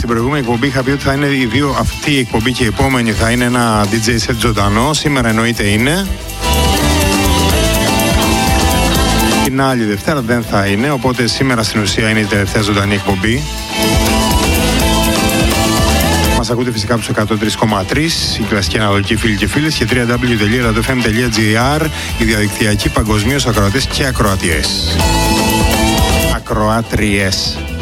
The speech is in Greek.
στην προηγούμενη εκπομπή είχα πει ότι θα είναι οι δύο, αυτή η εκπομπή και η επόμενη θα είναι ένα DJ set ζωντανό. Σήμερα εννοείται είναι. Την άλλη Δευτέρα δεν θα είναι, οπότε σήμερα στην ουσία είναι η τελευταία ζωντανή εκπομπή. Μας ακούτε φυσικά από τους 103,3 η κλασική αναλογική φίλοι και φίλες και www.radofm.gr οι διαδικτυακοί παγκοσμίως ακροατές και ακροατριές.